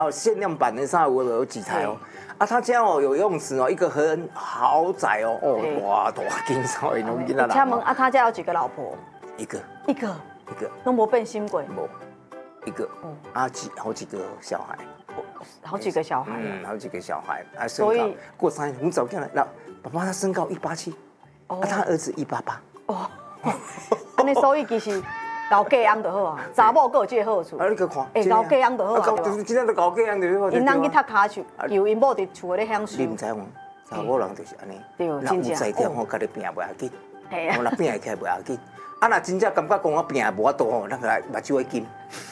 哦，限量版的上我有几台哦。啊，他家哦有游泳池哦，一个很豪宅哦，哇，大金少的拢囡仔人。 请问啊，他家有几个老婆？ 一个， 都没变心鬼。 无一个，好几个小孩。 好几个小孩， 好几个小孩，啊，身高过3年，我们早看了，那爸爸他身高187，他儿子188， 安尼所以其实搞嫁养就好啊，查某各有这个好处， 你去看， 搞嫁养就好啊， 就是今仔都搞嫁养就好， 因人去踢骹球，由因某伫厝咧享受， 你唔知吗？查某人就是安尼， 对， 真正，在点吼，家己拼袂要紧，我若拼起来袂要紧，啊，若真正感觉讲我拼无法度吼，咱来目睭会金，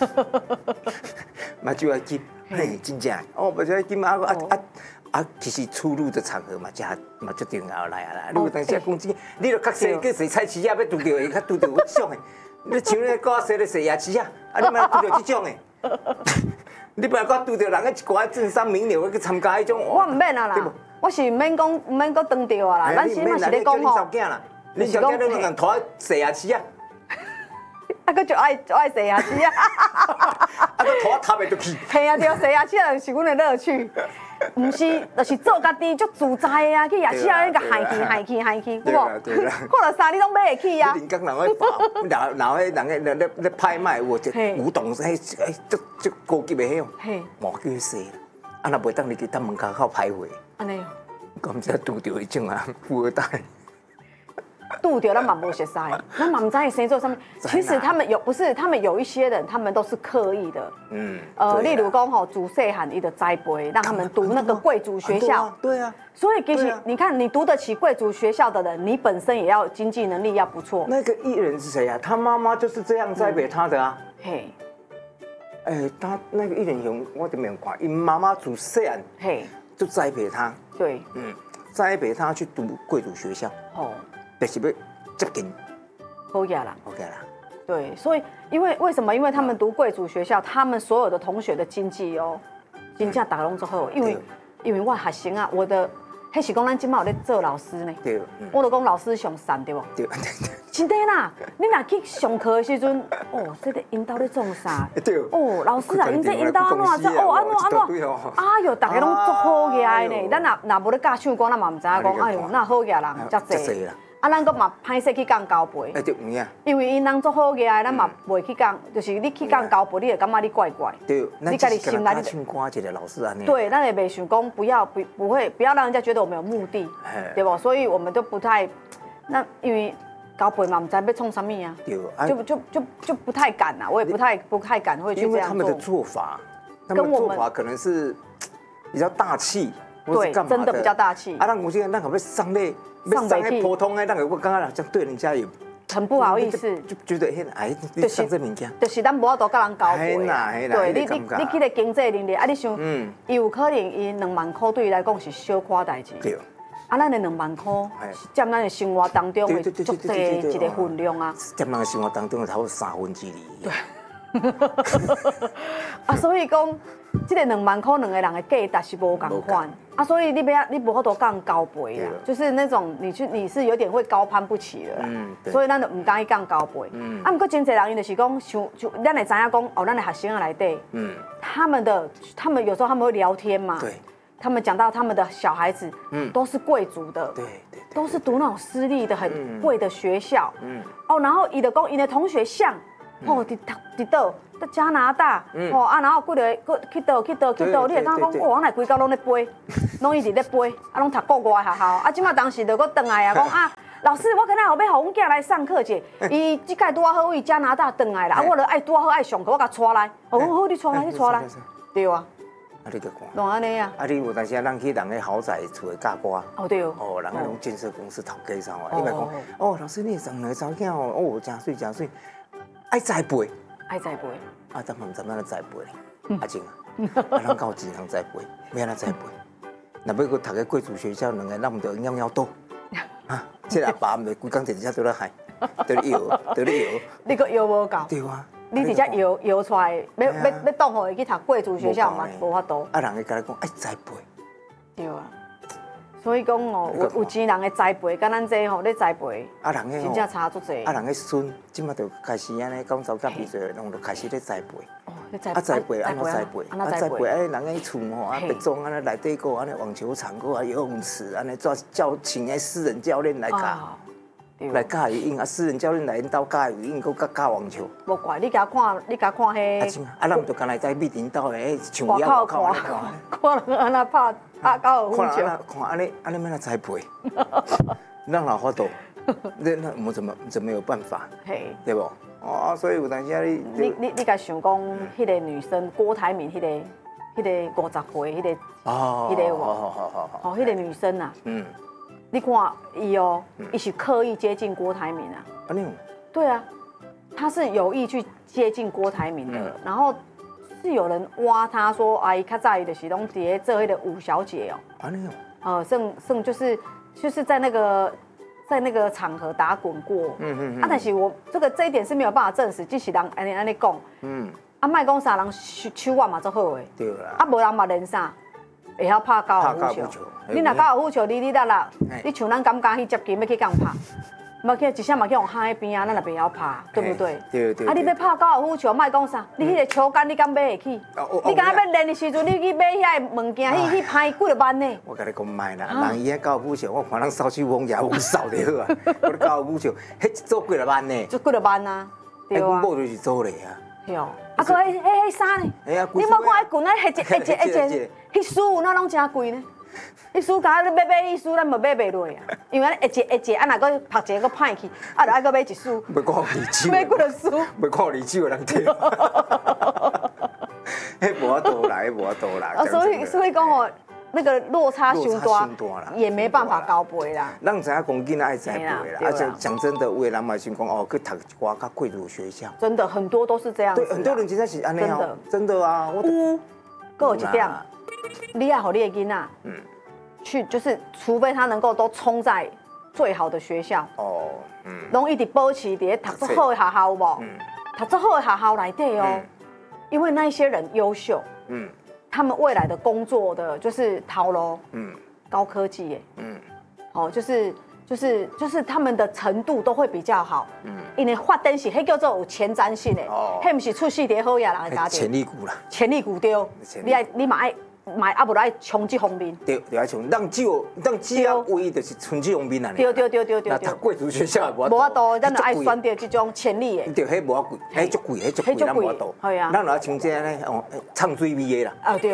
目睭会金。嘿，真正哦，不是今其实出入的场合嘛，最重要来啊来。如果当时讲真，你著较细叫谁菜市啊，要拄到会较拄到有种的。你像那个洗咧洗牙齿啊，你莫拄到这种的。你不然讲拄到人个一寡政商名流去参加迄种。 我唔免啊啦，我是唔免讲当着啊啦，咱起码是咧讲吼。 你小囝你能拖洗牙齿啊？ 啊，佮就爱洗牙齿啊！ 啊，佮头塌袂落去。 嘿啊，对，洗牙齿就是阮的乐趣，唔是，就是做家己足自在的啊，去牙齿啊，那个害去，有无？看到啥你拢买得起啊？ 你人讲人去跑，然后人咧拍卖有这古董，足高级的迄种，莫叫洗啦。啊，若袂当你去咱门口靠徘徊。 安尼。 咁才拄到迄种啊，富二代。 拄着咱嘛无熟悉，咱嘛唔知伊生做啥物。其实他们有一些人，他们都是刻意的。例如讲吼，自细汉伊的栽培，让他们读那个贵族学校。 对啊。 所以其实你看，你读得起贵族学校的人，你本身也要经济能力要不错。 那个艺人是谁啊？他妈妈就是这样栽培他的啊。嘿。他那个艺人有我都没有看，因妈妈自细汉就栽培他。 对。 栽培他去读贵族学校。哦。就是要接近， 好呀啦， 好呀啦。 对，所以为什么？因为他们读贵族学校，他们所有的同学的经济哦，真正打拢做好。因为我学生啊，我的，迄是讲咱今麦有咧做老师呢。对。我就讲老师上善对不？对。真的啦，你若去上课的时阵，这个引导咧做啥？对。老师啊，因这引导安怎？安怎？哎呦，大家拢做好嘢呢。咱若无咧教唱歌，咱嘛唔知影讲，哎呦，那好嘢人遮济。啊，咱阁嘛歹势去讲交陪。对有影。因为因人做好嘢，咱嘛袂去讲，就是你去讲交陪，你会感觉你怪怪。对。你家己心内。唱歌一个老师安尼。对，咱也袂想讲不要让人家觉得我们有目的，对不？所以我们都不太，那因为。交陪嘛，唔知要创什么啊？对，就不太敢啦，我也不太敢会去这样做。因为他们的做法可能是比较大气，对，真的比较大气。啊，咱有些人，咱可要上类普通的，咱可刚刚这样对人家也很不好意思，就觉得你上这物件，就是咱无法度跟人交陪。对，你去个经济能力，啊，你想，伊有可能伊2万块对伊来讲是小可代志。对。啊，咱的2万块占咱的生活当中的足济一个分量啊！占咱的生活当中的差不多2/3。对。啊，所以讲，这个2万块2个人的价值是无同款啊，所以你无法度跟人交陪啊，就是那种你是有点会高攀不起的啦。所以咱就唔敢去跟人交陪。啊，不过真侪人因就是讲，就咱会知影讲，咱的学生内底，他们有时候他们会聊天嘛。对。他们讲到他们的小孩子，都是贵族的，对，都是读那种私立的很贵的学校，然后伊的同学像，伫倒，在加拿大，然后几个去倒，你会感觉讲，我来规家拢咧飞，拢一直咧飞，拢读国外学校，即马当时就搁转来啊，讲老师，我可能后尾互阮囝来上课者，伊即届拄好为加拿大转来啦，我就拄好爱上课，我甲带来，好，你带来，对啊。啊，你就看，拢安尼啊！啊，你有当时咱去人个豪宅厝教歌对人个拢建设公司头家啥话，伊咪讲，老师你生2个查囝真水，爱栽培，啊，咱嘛唔知怎栽培，阿静啊，咱够钱通栽培，要安怎栽培？若要去读个贵族学校，2个咱唔着鸟多，啊，这阿爸唔着规工一日都咧害，都咧摇，你个摇无够？对啊。你直接摇出来，要当互伊去读贵族学校嘛，无法度。啊，人会甲你讲爱栽培，对啊。所以讲有钱人的栽培，跟咱这咧栽培，啊，人真正差足济。啊，人孙即马就开始安尼讲，查囝比赛，拢就开始咧栽培。 栽培，安怎栽培？栽培，人个厝吼，别装安尼内底个安尼网球场个游泳池，安尼叫请个私人教练来教。来教游泳，私人教练来因兜教游泳，佮教网球。 无怪你甲看迄。 咱毋就干来在密林岛诶，像外口看人安那拍高尔夫球。 看安尼免来栽培，咱哪法度？那我们怎么有办法？对不？哦，所以有当时你甲想讲，迄个女生郭台铭，迄个50岁，迄个好，迄个女生啊，你看伊哦，伊是刻意接近郭台铭啊。对啊，他是有意去接近郭台铭的，然后是有人挖他说，伊较早伊就是拢伫咧做迄个五小姐哦。算就是在那个场合打滚过。但是我这一点是没有办法证实，只是人安尼讲。莫讲啥人手腕嘛足好诶。对啦。无人嘛练啥。会晓拍高尔夫球，你若高尔夫球，你你像咱敢去接近要去共拍，嘛去一下嘛去用海边啊，咱也袂晓拍，对不对？对。啊，你要拍高尔夫球，莫讲啥，你迄个球杆你敢买会起？你敢要练的时阵，你去买遐个物件，去拍几落万呢？ 我甲你讲莫啦，人伊遐高尔夫球，我看人扫起网也网扫就好啊。我高尔夫球，迄一组几落万呢？就几落万啊，对啊。 阮某就是做咧啊。 对哦。啊，搁迄衫呢？你无看迄裙啊，一件，迄书那拢真贵呢。迄书甲你买迄书，咱无买袂落啊。因为咱一节，啊，若搁拍一个搁歹去，啊，就爱搁买一书。 袂看二手。 买几落书？ 袂看二手的人摕。迄无法度啦，迄无法度啦。 所以讲哦。那个落差太大，也没办法高培啦。 咱知影讲囡仔爱栽培啦，而且讲真的，有的人嘛想讲哦，去读一寡较贵族学校。 真的很多都是这样。 对，很多人真的是安尼哦，真的啊。 各有一点，你要和你的囡仔，去就是除非他能够都冲在最好的学校，拢一直保持伫读最好的学校，有无？读最好的学校内底哦，因为那一些人优秀，他们未来的工作的就是头路，高科技耶，就是他们的程度都会比较好，因为发展是迄叫做有前瞻性的，迄不是出世伫好野人的家庭， 潜力股啦， 潜力股对，你嘛爱不爱冲这方面？ 对，要冲，咱只要唯一就是冲这方面啊。 对。 那读贵族学校也无法度，咱就爱选择这种潜力的。 对，迄无法贵，迄足贵，咱无法度。系啊。咱若像这呢，唱水味的啦。 啊对。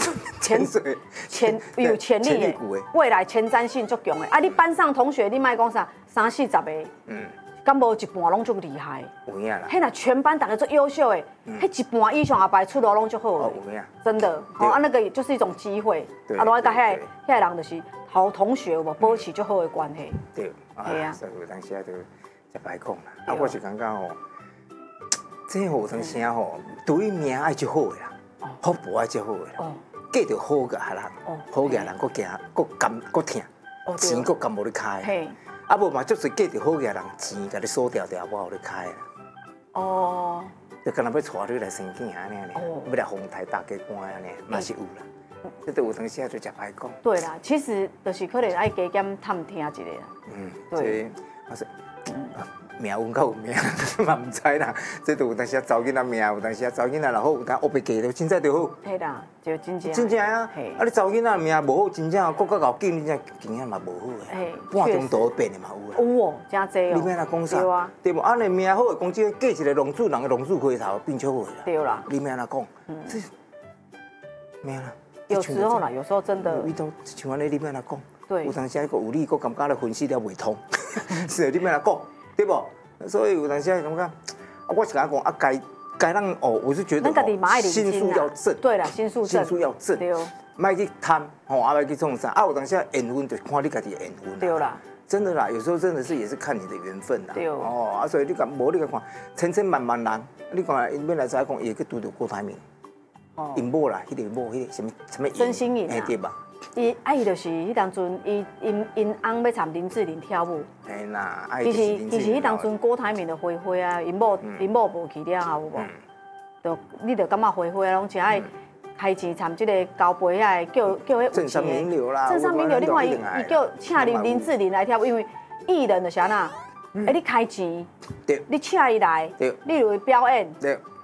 有潜力的，未来前瞻性足强的。啊，你班上同学，你莫讲啥30-40个，敢无一半拢足厉害。 有影啦。 迄若全班大家足优秀的，迄一半以上阿伯出路拢足好的。 有影。真的，那个就是一种机会。啊，拢爱甲遐人就是好同学有无保持足好的关系。 对。系啊。所以有当时啊，就食歹讲啦。啊，我是感觉吼，这有当时啊吼，对命爱足好的啦，福报爱足好的啦。嫁着好个人，好个人佫行佫甘佫疼，钱佫甘无你开。啊无嘛，就是嫁着好个人，钱甲你锁掉，我互你开啦。就敢若要带你来生囝安尼，要来丰台大家官安尼，嘛是有啦。这都有当时啊，就食歹讲。 对啦，其实就是可能爱加减探听一下啦。 对。命运够有命，嘛唔知啦。这都有当时查囡仔命，有当时查囡仔若好，有当黑白嫁就真正就好。 系啦，就真正。 真正啊！啊，你查囡仔命无好，真正国较后紧，你真经验嘛无好诶。半中途变的嘛有啦。 有哦，真济哦。 你免来讲啥？对无？啊，你命好诶，讲即个嫁一个龙主人诶，龙主回头变笑话啦。 对啦。 你免来讲，这免啦。 有时候啦，有时候真的。 遇到像安尼，你免来讲。 对。 有当时个有理，个感觉咧分析了袂通，是你免来讲。对不？所以有当时感觉，我是讲啊，该让哦，我是觉得心术要正。 对啦，心术要正。对。莫去贪，莫去创啥。啊，有当时缘分就看你家己缘分。 对啦。 真的啦，有时候真的是也是看你的缘分啦。 对。 啊，所以你讲无你看，千千万万人，你看因要来知讲，伊去拄到郭台铭。因某啦，迄个某，迄个什么？ 真心颖啊。 对吧？ 伊就是迄当阵，因翁要参林志玲跳舞。 嘿啦， 其实迄当阵郭台铭的花花啊，因某无去了后有无？就你就感觉花花拢是爱开钱参即个交杯啊，叫迄政商名流啦。 政商名流，你看伊叫请林志玲来跳舞，因为艺人就是安那，你开钱，你请伊来，你就表演，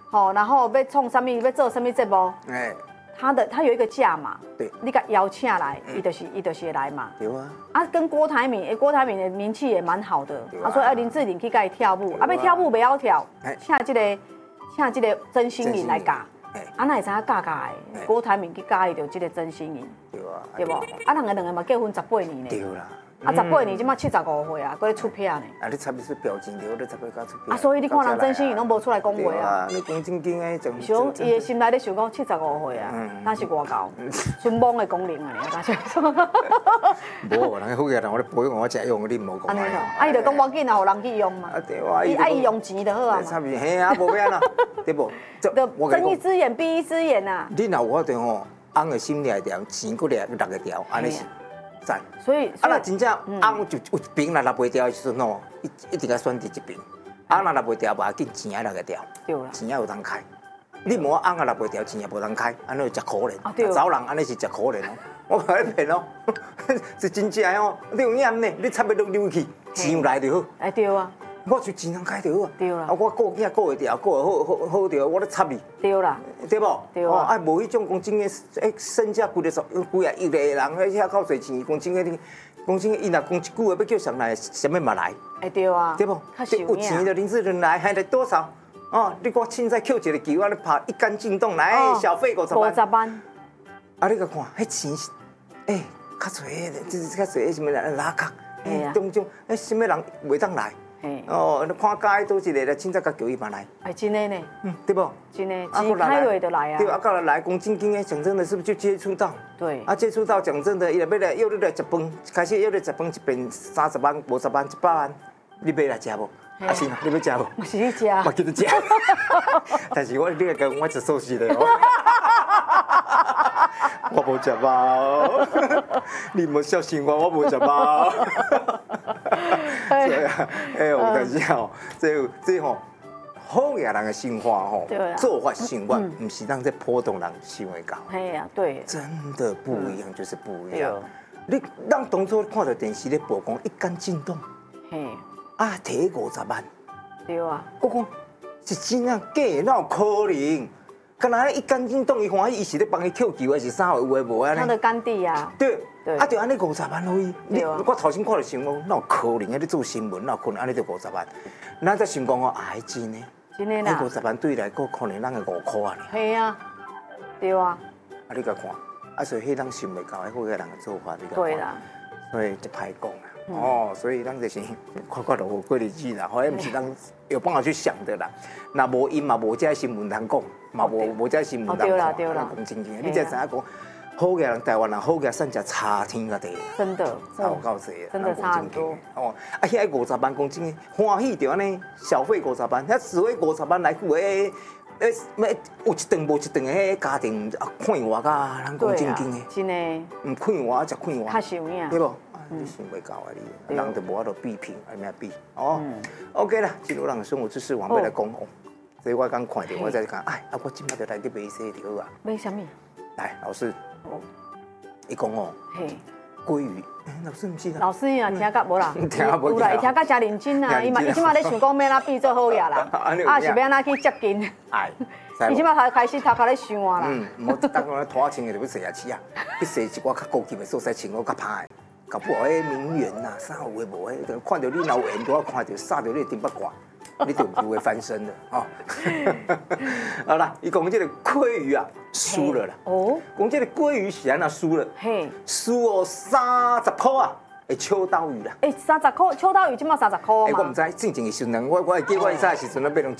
好，然后要创什么，要做什么节目， 哎， 他有一个价码， 对， 你甲邀请来，伊就是会来嘛。 对啊。 啊，跟郭台铭的名气也蛮好的， 啊， 所以林志玲去甲伊跳舞，要跳舞不要跳，请这个曾心莹来教，啊，那会知影教的，郭台铭去教伊就这个曾心莹，对不？啊，人两个嘛结婚18年呢。 对啦。 啊，18年，即马75岁啊，搁咧出片呢。 啊，你差别是表情对，你差别甲出片。 啊，所以你看人真心伊拢无出来讲话啊。 你讲正经诶，就想伊的心内咧想讲75岁啊，那是外高，春梦的功能啊，但是。 无，人好个人我咧培养我食用，你唔好讲。 安尼咯，啊，伊就讲我紧啊，互人去用嘛。 啊对啊， 伊爱伊用钱就好啊嘛。 差别嘿啊，无要啦，对不？ 就睁一只眼闭一只眼呐。 你若有法度吼，翁的心掠条，钱佫掠6个条，安尼是。 所以啊，若真正翁就有一边若袂调的时阵吼，一定要选择一边。翁若袂调，无要紧，钱要6个调，钱要有通开。你无翁啊，若袂调，钱也无通开，安尼就食可怜。找人安尼是食可怜哦，我唔你骗哦，是真正哦。你有影呢？你差不多溜去，钱有来就好。 哎对啊。 我就钱通开就好啊。 对啦。 啊，我顾囝顾会调，顾会好着，我咧插你。 对啦。 对不？ 对啊。 啊，无迄种讲真诶，身价几啊亿个人，遐靠侪钱，讲真诶，你讲真诶，伊若讲一句话要叫上来，什么嘛来？ 哎对啊。 对不？有钱的林志玲来，还得多少？哦，你我凊彩扣一个球，啊，你拍一杆进洞来，小费50万。 50万。 啊，你甲看，迄钱是，哎，较侪的，就是较侪什么拉卡，中种，什么人袂当来？哦，你看街倒一个咧，凊彩甲叫伊嘛来。 哎，真的呢。 对不？ 真的，钱开落就来啊。 对啊，到来讲正经的，讲真的，是不是就接触到？ 对。 啊，接触到讲真的，伊若要来约你来食饭，开始约你食饭一遍30万、50万、100万，你要来食无？啊是，你要食无？ 我是去食。 我记得食。但是你个讲我一寿司的哦。我无食饱，你莫小心我无食饱。对啊，哎，有但是吼，这吼，好个人的生活吼，做法生活，不是咱这普通人想会到。 哎呀，对， 真的不一样，就是不一样。咱当初看到电视咧曝光一杆进洞，啊，摕50万。对啊。我讲是真啊假的，哪有可能？干那一杆进洞，伊欢喜，伊是咧帮伊扣球，还是啥有诶无安尼？ 他的干弟啊。对。 啊，就安尼50万而已。我头先看到想讲，哪有可能？你做新闻，哪有可能安尼就50万？咱才想讲哦，还真的。真的啦。50万对来讲，可能咱个5块啊。系啊。对啊。啊，你甲看，啊，所以迄咱想袂到，迄个人的做法，你甲看。对啦。所以就歹讲啦。哦，所以咱就是看到过日子啦，好像不是咱有办法去想的啦。那无因嘛无这新闻通讲，嘛无这新闻通看。对啦，讲真正，你才知影讲，好个人台湾人好个善食差天甲地。真的，差有够济啊！真的差很多。哦，啊，遐50万，讲真诶，欢喜着安尼，小费50万，遐所谓50万来付诶。有一顿无一顿的迄家庭啊，看活甲人讲正经的，真的，唔看活才看活，较受影，对不？你想袂到啊你，人就无法度比拼，安尼比哦。OK 啦，这路人生活知识网要来讲哦，所以我刚看到我才讲，哎，啊我今摆就来去买些条啊。买什么？来，老师，伊讲哦，鲑鱼，老师唔是啦。老师啊，听甲无啦？听无。有啦，伊听甲真认真啊，伊即马咧想讲要哪比做好呀啦，啊是要哪去接近？哎，伊即马开始头壳咧想啊啦。唔好当我拖穿的就要洗牙齿啊，去洗一寡较高级的所在，穿我较歹。搞不好迄名媛呐，啥有诶无诶，看到你若有缘，都要看到杀到你顶八卦，你就不会翻身的哦。好啦，伊讲这个鲑鱼啊，输了啦。哦。讲这个鲑鱼是安那输了？嘿。输哦30块啊，诶，秋刀鱼啦。诶，30块，秋刀鱼即马30块嘛。诶，我唔知，正正的时阵，我会记我早时阵咧买拢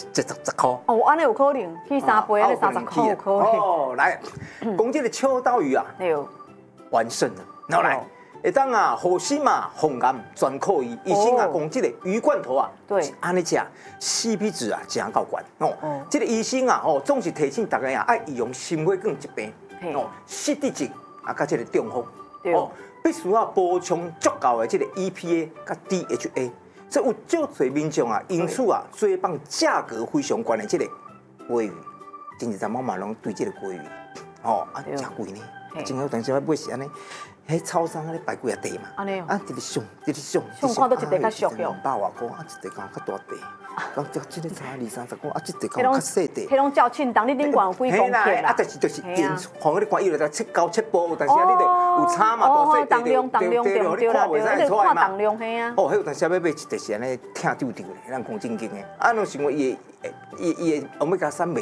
10块。哦，安尼有可能，去3杯安尼30块有可能。哦，来，讲这个秋刀鱼啊，完胜了，然后来。会当啊，好心嘛，红颜全靠伊。医生啊，讲这个鱼罐头啊，对，安尼食 CP 值啊，真够悬哦。这个医生啊，哦，总是提醒大家啊，爱用心血管疾病哦，湿地症啊，甲这个中风哦，必须要补充足够的这个 EPA 甲 DHA。所以有足侪民众啊，因此啊，最棒价格非常悬的这个鲑鱼，真是咱妈妈拢对这个鲑鱼哦啊，真贵呢。真好，但是我买是安尼。迄超商咧摆几啊地嘛，安尼哦，啊，直直上，直直上，上看到一地较俗哟，200外块，啊，一地讲较大地， 讲这个差20-30公，啊，这地讲较细地。 迄拢照称重，你顶悬有几公克啦？ 啊，就是因防嗰啲管，伊就切高切薄，但是啊，你就有差嘛，大细重量对啦，你看重量嘿啊。 哦，迄有当时要买就是安尼疼丢丢的，咱讲正经的。啊，侬想讲伊的欧米伽3袂